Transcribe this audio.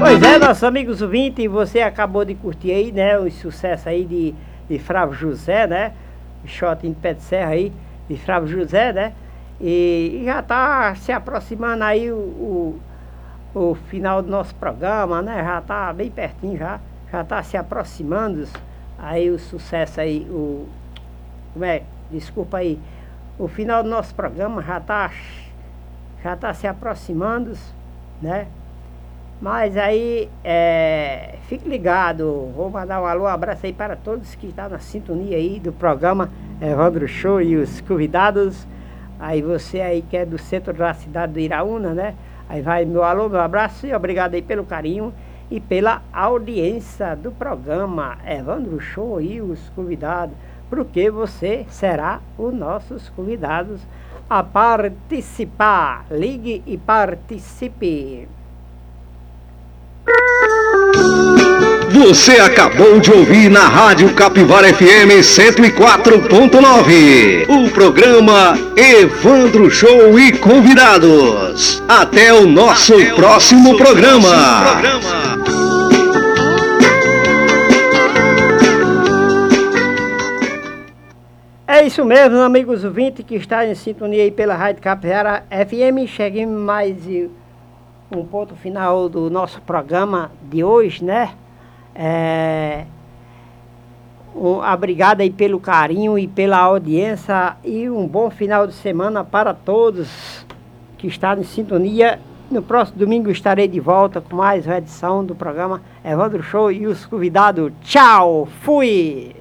Pois é, nossos amigos ouvintes, você acabou de curtir aí, né, o sucesso aí de Flávio José, né, o shot em pé de serra aí, de Flávio José, né, e já tá se aproximando aí o final do nosso programa, né, já tá bem pertinho já tá se aproximando aí o sucesso aí, desculpa aí, o final do nosso programa já tá se aproximando, né? Mas aí, fique ligado, vou mandar um alô, um abraço aí para todos que estão na sintonia aí do programa Evandro Show e os convidados. Aí você aí que é do centro da cidade do Iraúna, né? Aí vai meu alô, meu abraço e obrigado aí pelo carinho e pela audiência do programa Evandro Show e os convidados, porque você será os nossos convidados a participar. Ligue e participe. Você acabou de ouvir na Rádio Capivara FM 104.9 o programa Evandro Show e Convidados. Até o nosso próximo programa. É isso mesmo, amigos ouvintes que estão em sintonia aí pela Rádio Capivara FM. Chegamos mais um ponto final do nosso programa de hoje, né? Obrigado aí pelo carinho e pela audiência e um bom final de semana para todos que estão em sintonia. No próximo domingo estarei de volta com mais uma edição do programa Evandro Show e os convidados. Tchau, fui!